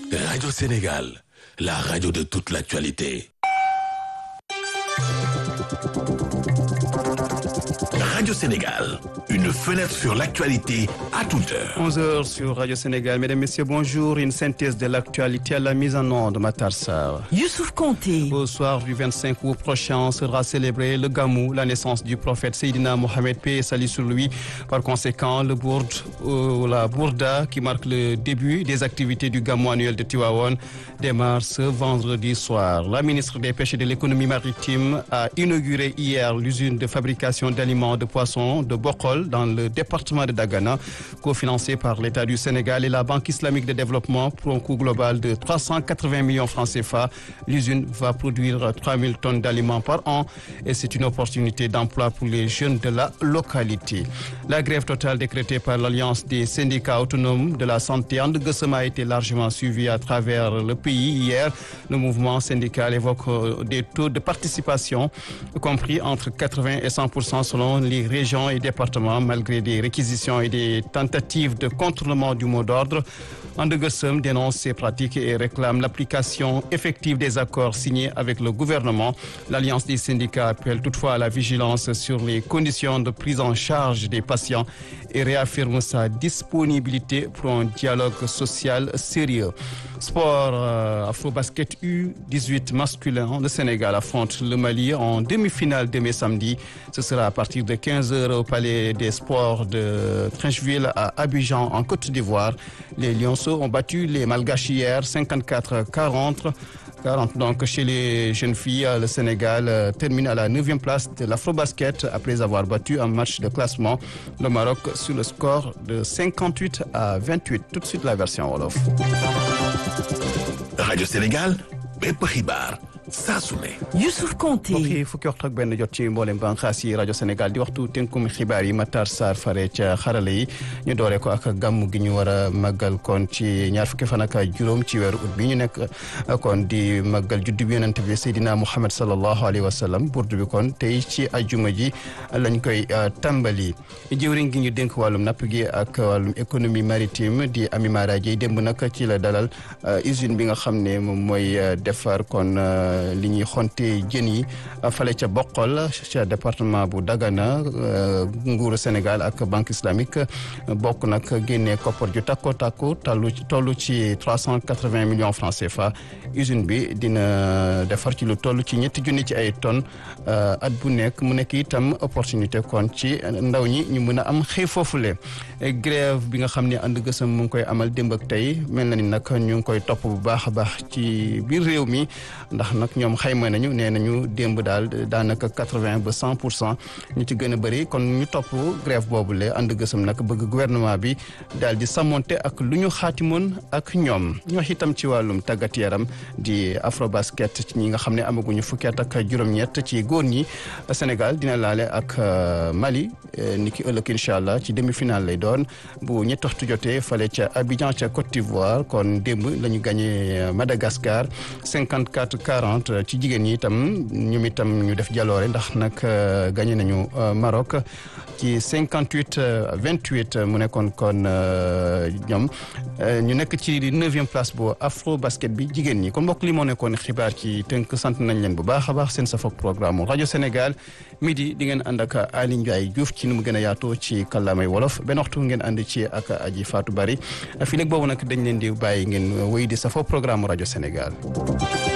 Radio Sénégal, la radio de toute l'actualité. Radio Sénégal, une fenêtre sur l'actualité à toute heure. 11h sur Radio Sénégal. Mesdames, Messieurs, bonjour. Une synthèse de l'actualité à la mise en onde de Matar Sarr. Youssouf Konté. Au soir du 25 août prochain sera célébré le Gamou, la naissance du prophète Seydina Mohamed, paix et salut sur lui. Par conséquent, le Bourd ou la Bourda, qui marque le début des activités du Gamou annuel de Tivaouane, démarre ce vendredi soir. La ministre des Pêches et de l'économie maritime a inauguré hier l'usine de fabrication d'aliments de poissons de Bokol dans le département de Dagana, cofinancée par l'État du Sénégal et la Banque islamique de développement pour un coût global de 380 millions francs CFA. L'usine va produire 3000 tonnes d'aliments par an et c'est une opportunité d'emploi pour les jeunes de la localité. La grève totale décrétée par l'Alliance des syndicats autonomes de la santé And Gueusseum a été largement suivie à travers le pays. Hier, le mouvement syndical évoque des taux de participation compris entre 80 et 100% selon les régions et départements, malgré des réquisitions et des tentatives de contournement du mot d'ordre. And Gueusseum dénonce ces pratiques et réclame l'application effective des accords signés avec le gouvernement. L'Alliance des syndicats appelle toutefois à la vigilance sur les conditions de prise en charge des patients et réaffirme sa disponibilité pour un dialogue social sérieux. Sport, Afrobasket U18 masculin, le Sénégal affronte le Mali en demi-finale demain samedi. Ce sera à partir de 15h au Palais des Sports de Trincheville à Abidjan en Côte d'Ivoire. Les Lionceaux ont battu les Malgaches hier 54-40. Donc chez les jeunes filles, le Sénégal termine à la 9e place de l'Afrobasket après avoir battu un match de classement le Maroc sur le score de 58-28. Tout de suite la version Wolof. Radio Sénégal, bépp xibaar saa su ne. Youssouf Konté. mbokk yi fukki waxtu ak benn jot ci mboolem bànqaas yi rajo Sénégal di waxtu tënkum xibaar yi Matar Sarr fare ca xarala yi ñu dooree ko ak gàmm gi ñu war a màggal kon ci ñaar fukki fan ak juróom ci weeru ut bi ñu nekk kon di màggal juddu bi yonent bi Seydina Muhammad sallallahu alayhi wa sallam burdu bi kon tey ci ajjuma ji lañ koy tàmbali. jëwriñ gi ñu dénk wàllum napp gi ak wàllum économie maritime di Ami Mara Dieye démb nag ci la dalal usine bi nga xam ne moom mooy defar kon li ñuy xonte jën yi fale ca Bokol ca département bu Dagana. nguuru Sénégal ak Banque islamique bokk nag génnee koppar ju takko toll ci 380 millions francs CFA. usine bi dina defar ci lu toll ci 3 junni ci ay tonnes at bu nekk mu nekk itam opportunité kon ci ndaw ñi ñu mën a am xëy foofule. grève bi nga xam ne And Gueusseum mu ngi koy amal démb ak tey mel na ni nag ñu ngi koy topp bu baax a baax ci biir réew mi ndax nag ñoom xayma nañu nee nañu démb daal daanaka 80 ba 100% ñu ci gën a bëri kon ñu topp grève boobule And Gueusseum nag bëgg gouvernement bi daal di samonte ak lu ñu xaatimoon ak ñoom. ñu wax itam ci wàllum tàggat yaram di Afrobasket ci ñi nga xam ne amaguñu fukki at ak juróom-ñett ci góor ñi. Sénégal dina laale ak Mali ni ki ëllëg incha allah ci demi-finale lay doon bu 7 waxtu jotee fale ca Abidjan ca Côte d'Ivoire kon démb la ñu gagné Madagascar 54-40 ci jigéen ñi itam ñoom itam ñu def jaloore ndax nag gagné nañu Maroc ci 58-28 mu nekkoon kon ñoom ñu nekk ci 9e place bu Afrobasket bi jigéen ñi kon mbokk li moo nekkoon xibaar ci tënk sant nañ leen bu baax a baax seen safok programme rajo Sénégal midi di ngeen ànd ak Ali Ndiaye Diouf ci nu mu gën a yaatoo ci kàllaamay wolof benn waxtu ngeen ànd ci ak Aji Fatou Bari fii nag boobu nag dañ leen di bàyyi ngeen wéy di safo programme rajo Sénégal.